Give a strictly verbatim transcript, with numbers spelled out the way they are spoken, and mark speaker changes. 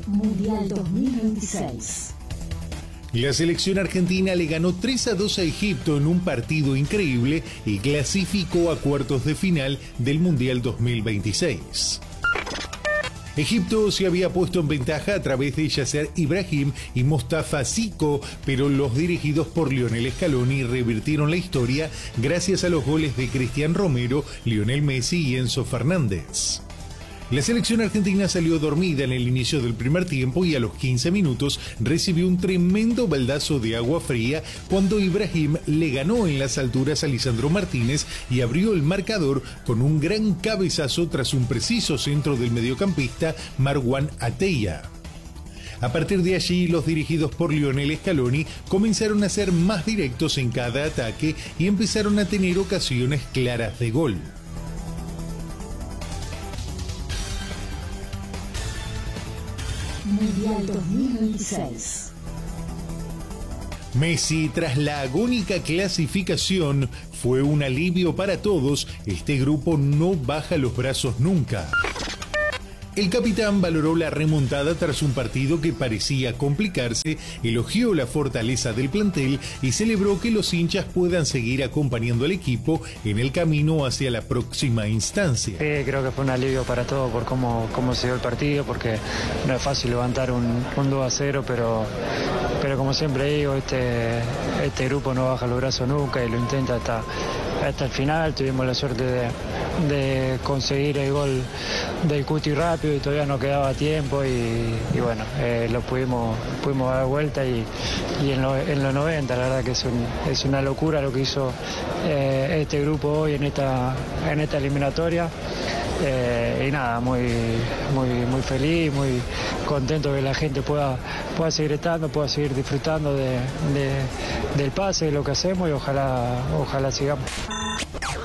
Speaker 1: Mundial dos mil veintiséis.
Speaker 2: La selección argentina le ganó tres a dos a Egipto en un partido increíble y clasificó a cuartos de final del Mundial dos mil veintiséis. Egipto se había puesto en ventaja a través de Yasser Ibrahim y Mostafa Zico, pero los dirigidos por Lionel Scaloni revirtieron la historia gracias a los goles de Cristian Romero, Lionel Messi y Enzo Fernández. La selección argentina salió dormida en el inicio del primer tiempo y a los quince minutos recibió un tremendo baldazo de agua fría cuando Ibrahim le ganó en las alturas a Lisandro Martínez y abrió el marcador con un gran cabezazo tras un preciso centro del mediocampista Marwan Ateya. A partir de allí, los dirigidos por Lionel Scaloni comenzaron a ser más directos en cada ataque y empezaron a tener ocasiones claras de gol.
Speaker 1: Mundial dos mil veintiséis.
Speaker 2: Messi, tras la agónica clasificación, fue un alivio para todos. Este grupo no baja los brazos nunca. El capitán valoró la remontada tras un partido que parecía complicarse, elogió la fortaleza del plantel y celebró que los hinchas puedan seguir acompañando al equipo en el camino hacia la próxima instancia.
Speaker 3: Sí, creo que fue un alivio para todos por cómo, cómo se dio el partido, porque no es fácil levantar un, un dos a cero, pero, pero como siempre digo, este, este grupo no baja los brazos nunca y lo intenta hasta, hasta el final. Tuvimos la suerte de, de conseguir el gol del Cuti rápido y todavía no quedaba tiempo y, y bueno, eh, lo pudimos, pudimos dar vuelta y, y en, lo, en los noventa, la verdad que es, un, es una locura lo que hizo eh, este grupo hoy en esta, en esta eliminatoria. Eh, y nada, muy, muy, muy feliz, muy contento que la gente pueda, pueda seguir estando, pueda seguir disfrutando de, de, del pase, de lo que hacemos y ojalá, ojalá sigamos.